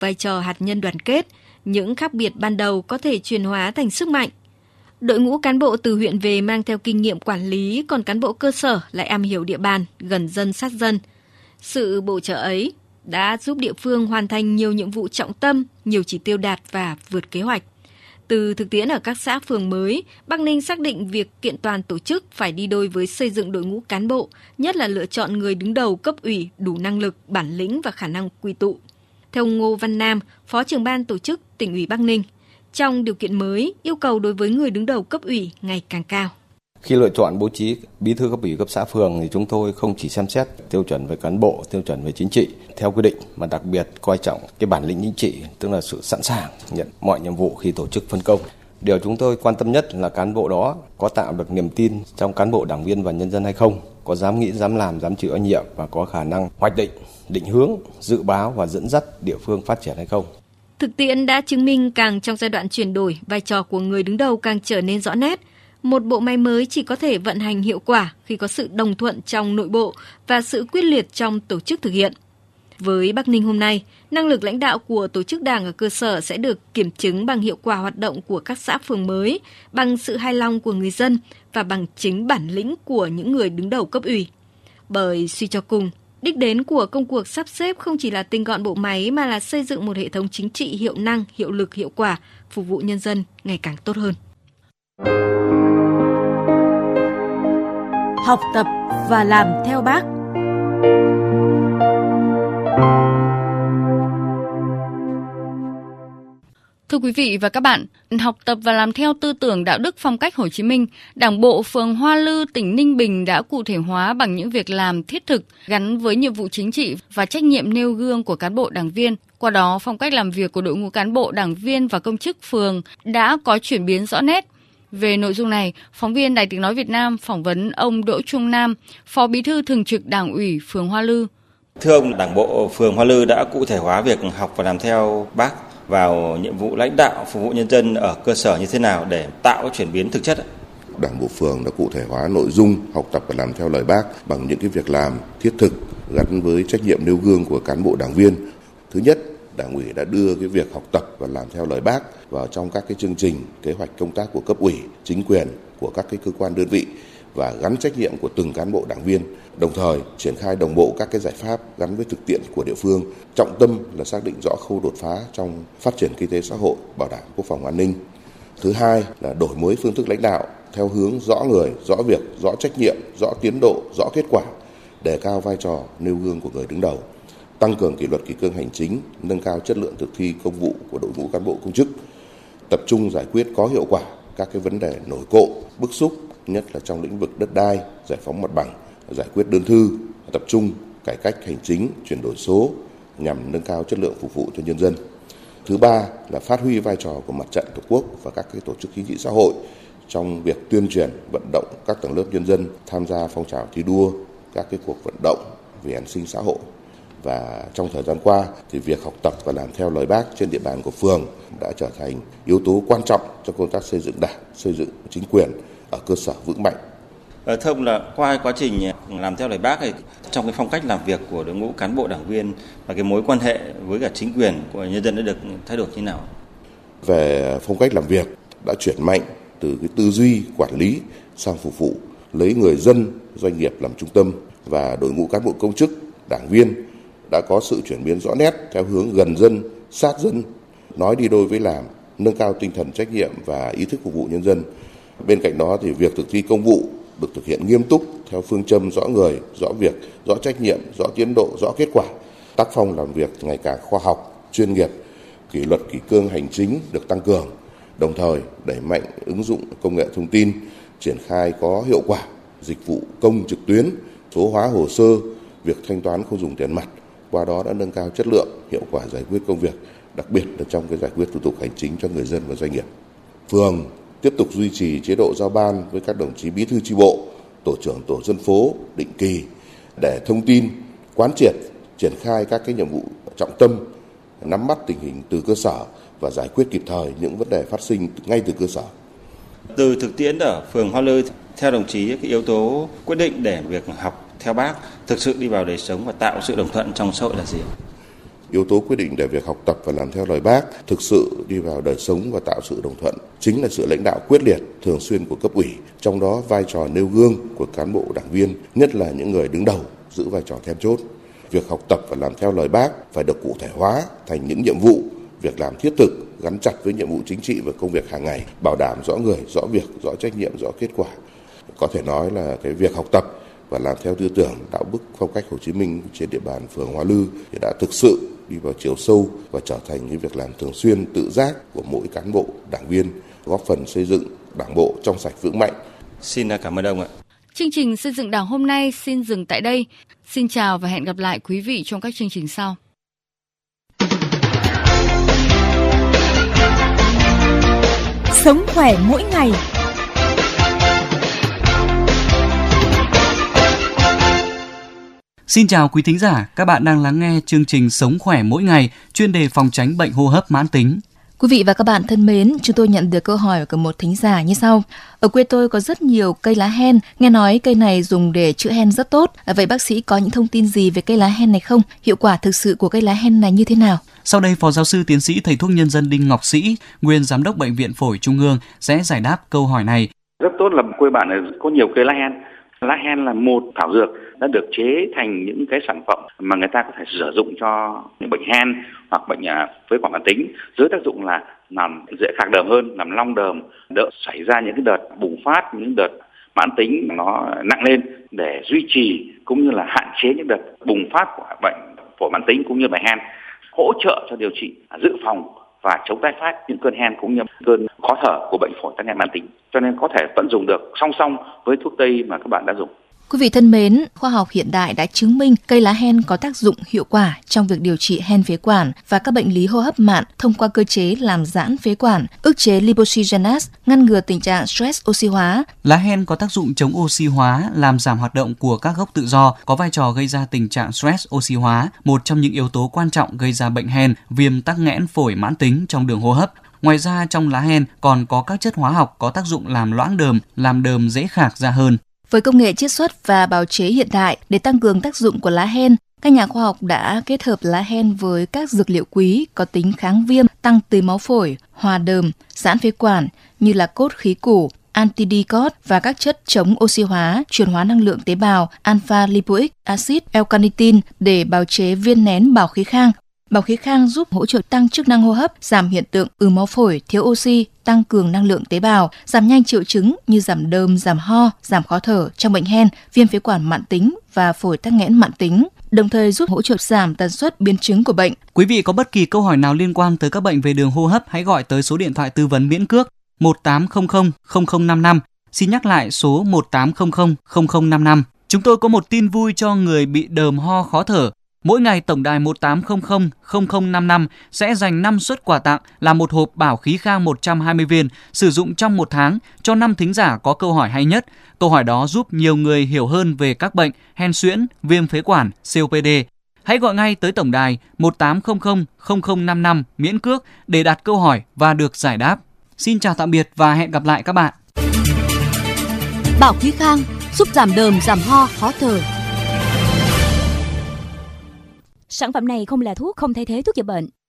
vai trò hạt nhân đoàn kết, những khác biệt ban đầu có thể chuyển hóa thành sức mạnh. Đội ngũ cán bộ từ huyện về mang theo kinh nghiệm quản lý, còn cán bộ cơ sở lại am hiểu địa bàn, gần dân sát dân. Sự bổ trợ ấy đã giúp địa phương hoàn thành nhiều nhiệm vụ trọng tâm, nhiều chỉ tiêu đạt và vượt kế hoạch. Từ thực tiễn ở các xã phường mới, Bắc Ninh xác định việc kiện toàn tổ chức phải đi đôi với xây dựng đội ngũ cán bộ, nhất là lựa chọn người đứng đầu cấp ủy đủ năng lực, bản lĩnh và khả năng quy tụ. Theo ông Ngô Văn Nam, Phó trưởng ban tổ chức Tỉnh ủy Bắc Ninh, trong điều kiện mới, yêu cầu đối với người đứng đầu cấp ủy ngày càng cao. Khi lựa chọn bố trí bí thư cấp ủy cấp xã phường thì chúng tôi không chỉ xem xét tiêu chuẩn về cán bộ, tiêu chuẩn về chính trị theo quy định, mà đặc biệt coi trọng cái bản lĩnh chính trị, tức là sự sẵn sàng nhận mọi nhiệm vụ khi tổ chức phân công. Điều chúng tôi quan tâm nhất là cán bộ đó có tạo được niềm tin trong cán bộ đảng viên và nhân dân hay không, có dám nghĩ, dám làm, dám chịu trách nhiệm và có khả năng hoạch định, định hướng, dự báo và dẫn dắt địa phương phát triển hay không. Thực tiễn đã chứng minh càng trong giai đoạn chuyển đổi, vai trò của người đứng đầu càng trở nên rõ nét. Một bộ máy mới chỉ có thể vận hành hiệu quả khi có sự đồng thuận trong nội bộ và sự quyết liệt trong tổ chức thực hiện. Với Bắc Ninh hôm nay, năng lực lãnh đạo của tổ chức đảng ở cơ sở sẽ được kiểm chứng bằng hiệu quả hoạt động của các xã phường mới, bằng sự hài lòng của người dân và bằng chính bản lĩnh của những người đứng đầu cấp ủy. Bởi suy cho cùng, đích đến của công cuộc sắp xếp không chỉ là tinh gọn bộ máy mà là xây dựng một hệ thống chính trị hiệu năng, hiệu lực, hiệu quả, phục vụ nhân dân ngày càng tốt hơn. Học tập và làm theo Bác. Thưa quý vị và các bạn, học tập và làm theo tư tưởng đạo đức phong cách Hồ Chí Minh, Đảng bộ phường Hoa Lư, tỉnh Ninh Bình đã cụ thể hóa bằng những việc làm thiết thực gắn với nhiệm vụ chính trị và trách nhiệm nêu gương của cán bộ đảng viên. Qua đó, phong cách làm việc của đội ngũ cán bộ đảng viên và công chức phường đã có chuyển biến rõ nét. Về nội dung này, phóng viên Đài Tiếng nói Việt Nam phỏng vấn ông Đỗ Trung Nam, Phó Bí thư Thường trực Đảng ủy phường Hoa Lư. Thưa ông, Đảng bộ phường Hoa Lư đã cụ thể hóa việc học và làm theo Bác vào nhiệm vụ lãnh đạo phục vụ nhân dân ở cơ sở như thế nào để tạo chuyển biến thực chất? Đảng bộ phường đã cụ thể hóa nội dung học tập và làm theo lời Bác bằng những cái việc làm thiết thực gắn với trách nhiệm nêu gương của cán bộ đảng viên. Thứ nhất, Đảng ủy đã đưa cái việc học tập và làm theo lời Bác vào trong các cái chương trình, kế hoạch công tác của cấp ủy, chính quyền, của các cái cơ quan đơn vị và gắn trách nhiệm của từng cán bộ đảng viên, đồng thời triển khai đồng bộ các cái giải pháp gắn với thực tiễn của địa phương. Trọng tâm là xác định rõ khâu đột phá trong phát triển kinh tế xã hội, bảo đảm quốc phòng an ninh. Thứ hai là đổi mới phương thức lãnh đạo theo hướng rõ người, rõ việc, rõ trách nhiệm, rõ tiến độ, rõ kết quả, đề cao vai trò nêu gương của người đứng đầu, tăng cường kỷ luật kỷ cương hành chính, nâng cao chất lượng thực thi công vụ của đội ngũ cán bộ công chức, tập trung giải quyết có hiệu quả các cái vấn đề nổi cộ, bức xúc, nhất là trong lĩnh vực đất đai, giải phóng mặt bằng, giải quyết đơn thư, tập trung cải cách hành chính, chuyển đổi số nhằm nâng cao chất lượng phục vụ cho nhân dân. Thứ ba là phát huy vai trò của Mặt trận Tổ quốc và các cái tổ chức chính trị xã hội trong việc tuyên truyền, vận động các tầng lớp nhân dân tham gia phong trào thi đua, các cái cuộc vận động vì an sinh xã hội. Và trong thời gian qua thì việc học tập và làm theo lời Bác trên địa bàn của phường đã trở thành yếu tố quan trọng trong công tác xây dựng Đảng, xây dựng chính quyền ở cơ sở vững mạnh. Thưa ông, là qua quá trình làm theo lời Bác thì trong cái phong cách làm việc của đội ngũ cán bộ đảng viên và cái mối quan hệ với cả chính quyền của nhân dân đã được thay đổi như nào? Về phong cách làm việc đã chuyển mạnh từ cái tư duy quản lý sang phục vụ, lấy người dân, doanh nghiệp làm trung tâm, và đội ngũ cán bộ công chức, đảng viên đã có sự chuyển biến rõ nét theo hướng gần dân, sát dân, nói đi đôi với làm, nâng cao tinh thần trách nhiệm và ý thức phục vụ nhân dân. Bên cạnh đó thì việc thực thi công vụ được thực hiện nghiêm túc theo phương châm rõ người, rõ việc, rõ trách nhiệm, rõ tiến độ, rõ kết quả. Tác phong làm việc ngày càng khoa học, chuyên nghiệp, kỷ luật kỷ cương hành chính được tăng cường, đồng thời đẩy mạnh ứng dụng công nghệ thông tin, triển khai có hiệu quả dịch vụ công trực tuyến, số hóa hồ sơ, việc thanh toán không dùng tiền mặt. Qua đó đã nâng cao chất lượng, hiệu quả giải quyết công việc, đặc biệt là trong cái giải quyết thủ tục hành chính cho người dân và doanh nghiệp. Phường tiếp tục duy trì chế độ giao ban với các đồng chí bí thư chi bộ, tổ trưởng tổ dân phố định kỳ để thông tin, quán triệt, triển khai các cái nhiệm vụ trọng tâm, nắm bắt tình hình từ cơ sở và giải quyết kịp thời những vấn đề phát sinh ngay từ cơ sở. Từ thực tiễn ở phường Hoa Lư, theo đồng chí, cái yếu tố quyết định để việc học theo Bác thực sự đi vào đời sống và tạo sự đồng thuận trong xã hội là gì? Yếu tố quyết định để việc học tập và làm theo lời Bác thực sự đi vào đời sống và tạo sự đồng thuận chính là sự lãnh đạo quyết liệt thường xuyên của cấp ủy, trong đó vai trò nêu gương của cán bộ đảng viên, nhất là những người đứng đầu giữ vai trò then chốt. Việc học tập và làm theo lời Bác phải được cụ thể hóa thành những nhiệm vụ, việc làm thiết thực gắn chặt với nhiệm vụ chính trị và công việc hàng ngày, bảo đảm rõ người, rõ việc, rõ trách nhiệm, rõ kết quả. Có thể nói là cái việc học tập và làm theo tư tưởng đạo đức phong cách Hồ Chí Minh trên địa bàn phường Hoa Lư thì đã thực sự đi vào chiều sâu và trở thành những việc làm thường xuyên tự giác của mỗi cán bộ đảng viên, góp phần xây dựng Đảng bộ trong sạch vững mạnh. Xin cảm ơn ông ạ. Chương trình Xây dựng Đảng hôm nay xin dừng tại đây. Xin chào và hẹn gặp lại quý vị trong các chương trình sau. Sống khỏe mỗi ngày. Xin chào quý thính giả, các bạn đang lắng nghe chương trình Sống khỏe mỗi ngày, chuyên đề phòng tránh bệnh hô hấp mãn tính. Quý vị và các bạn thân mến, chúng tôi nhận được câu hỏi của một thính giả như sau. Ở quê tôi có rất nhiều cây lá hen, nghe nói cây này dùng để chữa hen rất tốt. Vậy bác sĩ có những thông tin gì về cây lá hen này không? Hiệu quả thực sự của cây lá hen này như thế nào? Sau đây, Phó Giáo sư Tiến sĩ Thầy thuốc nhân dân Đinh Ngọc Sĩ, nguyên Giám đốc Bệnh viện Phổi Trung ương sẽ giải đáp câu hỏi này. Rất tốt là quê bạn có nhiều cây lá hen. Lá hen là một thảo dược đã được chế thành những cái sản phẩm mà người ta có thể sử dụng cho những bệnh hen hoặc bệnh phế quản mãn tính, dưới tác dụng là làm dễ khạc đờm hơn, làm long đờm, đỡ xảy ra những cái đợt bùng phát, những đợt mãn tính nó nặng lên, để duy trì cũng như là hạn chế những đợt bùng phát của bệnh phổi mãn tính cũng như bệnh hen, hỗ trợ cho điều trị, dự phòng và chống tái phát những cơn hen cũng như cơn khó thở của bệnh phổi tắc nghẽn mãn tính, cho nên có thể vẫn dùng được song song với thuốc tây mà các bạn đã dùng. Quý vị thân mến, khoa học hiện đại đã chứng minh cây lá hen có tác dụng hiệu quả trong việc điều trị hen phế quản và các bệnh lý hô hấp mạn thông qua cơ chế làm giãn phế quản, ức chế lipoxygenase, ngăn ngừa tình trạng stress oxy hóa. Lá hen có tác dụng chống oxy hóa, làm giảm hoạt động của các gốc tự do, có vai trò gây ra tình trạng stress oxy hóa, một trong những yếu tố quan trọng gây ra bệnh hen, viêm tắc nghẽn phổi mãn tính trong đường hô hấp. Ngoài ra, trong lá hen còn có các chất hóa học có tác dụng làm loãng đờm, làm đờm dễ khạc ra hơn. Với công nghệ chiết xuất và bào chế hiện đại để tăng cường tác dụng của lá hen, các nhà khoa học đã kết hợp lá hen với các dược liệu quý có tính kháng viêm, tăng tưới máu phổi, hòa đờm, giãn phế quản như là cốt khí củ, antidicot và các chất chống oxy hóa, chuyển hóa năng lượng tế bào, alpha lipoic acid, L-carnitin để bào chế viên nén bào khí khang. Bào khí khang giúp hỗ trợ tăng chức năng hô hấp, giảm hiện tượng máu phổi, thiếu oxy, tăng cường năng lượng tế bào, giảm nhanh triệu chứng như giảm đờm, giảm ho, giảm khó thở trong bệnh hen, viêm phế quản mãn tính và phổi tắc nghẽn mãn tính, đồng thời giúp hỗ trợ giảm tần suất biến chứng của bệnh. Quý vị có bất kỳ câu hỏi nào liên quan tới các bệnh về đường hô hấp, hãy gọi tới số điện thoại tư vấn miễn cước 1800 0055. Xin nhắc lại số 1800 0055. Chúng tôi có một tin vui cho người bị đờm ho khó thở. Mỗi ngày tổng đài 1800 0055 sẽ dành 5 suất quà tặng là một hộp bảo khí khang 120 viên sử dụng trong 1 tháng cho 5 thính giả có câu hỏi hay nhất. Câu hỏi đó giúp nhiều người hiểu hơn về các bệnh hen suyễn, viêm phế quản, COPD. Hãy gọi ngay tới tổng đài 1800 0055 miễn cước để đặt câu hỏi và được giải đáp. Xin chào tạm biệt và hẹn gặp lại các bạn. Bảo khí khang giúp giảm đờm, giảm ho, khó thở. Sản phẩm này không là thuốc, không thay thế thuốc chữa bệnh.